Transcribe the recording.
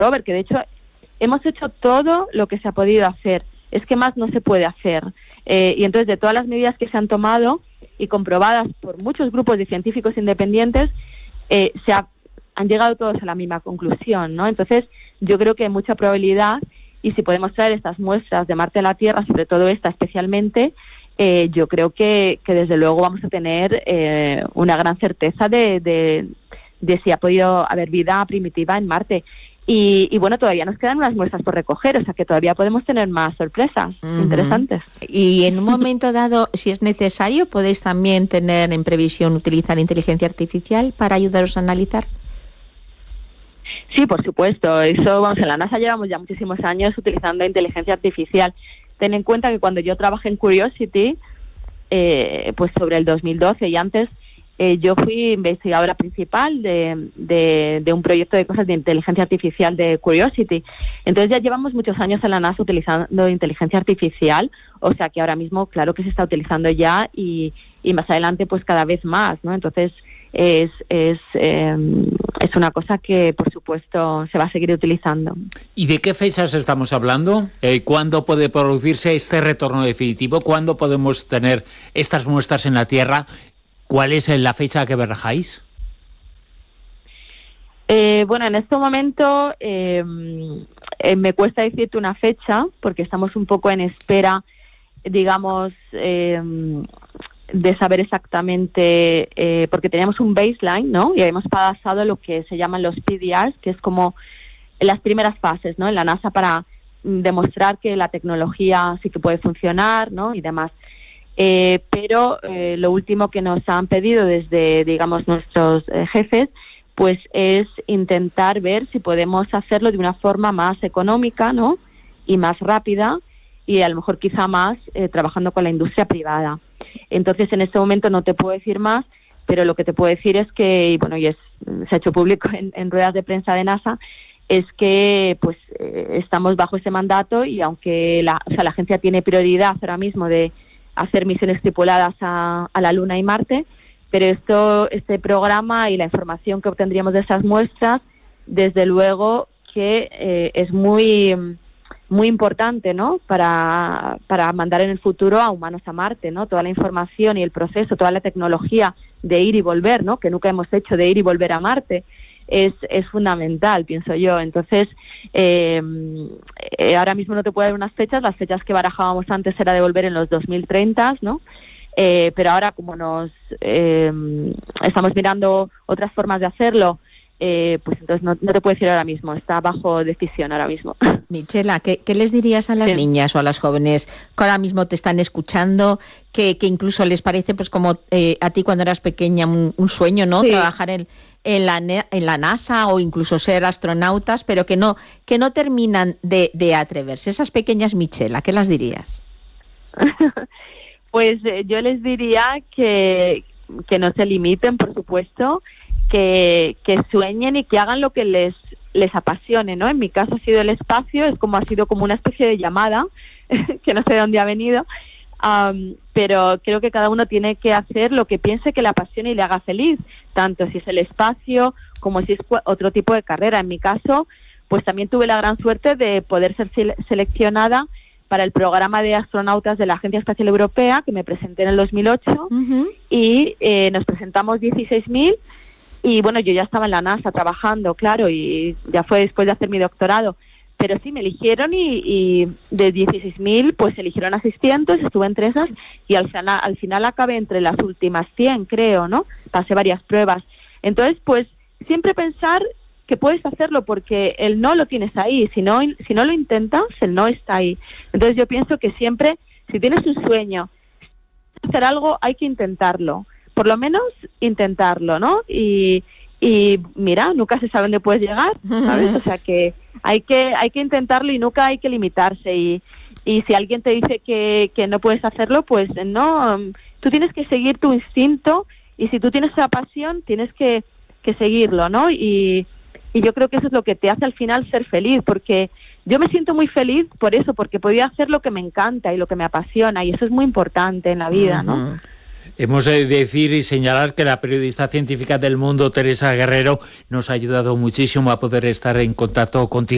rover, que de hecho hemos hecho todo lo que se ha podido hacer. Es que más no se puede hacer. Y entonces, de todas las medidas que se han tomado y comprobadas por muchos grupos de científicos independientes, han llegado todos a la misma conclusión, ¿no? Entonces, yo creo que hay mucha probabilidad, y si podemos traer estas muestras de Marte a la Tierra, sobre todo esta especialmente, yo creo que desde luego vamos a tener una gran certeza de si ha podido haber vida primitiva en Marte. Y bueno, todavía nos quedan unas muestras por recoger, o sea que todavía podemos tener más sorpresas interesantes. Y en un momento dado, si es necesario, ¿podéis también tener en previsión utilizar inteligencia artificial para ayudaros a analizar? Sí, por supuesto. Eso, vamos, en la NASA llevamos ya muchísimos años utilizando inteligencia artificial. Ten en cuenta que cuando yo trabajé en Curiosity, pues sobre el 2012 y antes, yo fui investigadora principal de un proyecto de cosas de inteligencia artificial de Curiosity. Entonces ya llevamos muchos años en la NASA utilizando inteligencia artificial, o sea que ahora mismo claro que se está utilizando ya y más adelante pues cada vez más, ¿no? Entonces es una cosa que por supuesto se va a seguir utilizando. ¿Y de qué fechas estamos hablando? ¿Cuándo puede producirse este retorno definitivo? ¿Cuándo podemos tener estas muestras en la Tierra? ¿Cuál es la fecha que barajáis? Bueno, en este momento me cuesta decirte una fecha porque estamos un poco en espera, digamos, de saber exactamente, porque teníamos un baseline, ¿no? Y habíamos pasado lo que se llaman los PDRs, que es como las primeras fases, ¿no? En la NASA para demostrar que la tecnología sí que puede funcionar, ¿no? Y demás. Pero lo último que nos han pedido desde, digamos, nuestros jefes, pues es intentar ver si podemos hacerlo de una forma más económica, ¿no? Y más rápida, y a lo mejor quizá más trabajando con la industria privada. Entonces, en este momento no te puedo decir más, pero lo que te puedo decir es que, y bueno, se ha hecho público en ruedas de prensa de NASA, es que pues estamos bajo ese mandato y aunque la agencia tiene prioridad ahora mismo de hacer misiones tripuladas a la Luna y Marte, pero este programa y la información que obtendríamos de esas muestras, desde luego que es muy muy importante, ¿no? Para mandar en el futuro a humanos a Marte, ¿no? Toda la información y el proceso, toda la tecnología de ir y volver, ¿no? Que nunca hemos hecho, de ir y volver a Marte, es fundamental, pienso yo. Entonces, ahora mismo no te puedo dar unas fechas. Las fechas que barajábamos antes era de volver en los 2030, ¿no? Pero ahora, como estamos mirando otras formas de hacerlo, pues entonces no te puedo decir ahora mismo, está bajo decisión ahora mismo. Michela, ¿qué les dirías a las niñas o a las jóvenes que ahora mismo te están escuchando, que incluso les parece, pues como a ti cuando eras pequeña, un sueño, ¿no? Sí. Trabajar en la NASA o incluso ser astronautas, pero que no terminan de atreverse? Esas pequeñas, Michela, ¿qué las dirías? Pues yo les diría que no se limiten, por supuesto, que sueñen y que hagan lo que les apasione, ¿no? En mi caso ha sido el espacio, ha sido como una especie de llamada, que no sé de dónde ha venido, pero creo que cada uno tiene que hacer lo que piense que le apasione y le haga feliz, tanto si es el espacio como si es otro tipo de carrera. En mi caso, pues también tuve la gran suerte de poder ser seleccionada para el programa de astronautas de la Agencia Espacial Europea, que me presenté en el 2008, y nos presentamos 16.000. Y bueno, yo ya estaba en la NASA trabajando, claro, y ya fue después de hacer mi doctorado. Pero sí, me eligieron y de 16.000, pues eligieron a 600, estuve entre esas, y al final acabé entre las últimas 100, creo, ¿no? Pasé varias pruebas. Entonces, pues, siempre pensar que puedes hacerlo, porque el no lo tienes ahí. Si no lo intentas, el no está ahí. Entonces, yo pienso que siempre, si tienes un sueño, hacer algo, hay que intentarlo. Por lo menos intentarlo, ¿no? Y mira, nunca se sabe dónde puedes llegar, ¿sabes? O sea que hay que intentarlo y nunca hay que limitarse. Y si alguien te dice que no puedes hacerlo, pues no, tú tienes que seguir tu instinto, y si tú tienes esa pasión, tienes que seguirlo, ¿no? Y yo creo que eso es lo que te hace al final ser feliz, porque yo me siento muy feliz por eso, porque podía hacer lo que me encanta y lo que me apasiona, y eso es muy importante en la vida, ¿no? Hemos de decir y señalar que la periodista científica del Mundo, Teresa Guerrero, nos ha ayudado muchísimo a poder estar en contacto contigo.